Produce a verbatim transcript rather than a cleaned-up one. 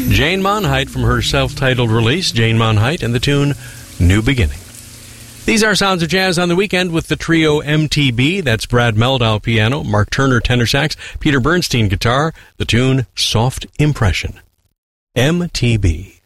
Jane Monheit from her self-titled release, Jane Monheit, and the tune New Beginning. These are Sounds of Jazz on the Weekend with the trio M T B. That's Brad Mehldau piano, Mark Turner tenor sax, Peter Bernstein guitar, the tune Soft Impression. M T B.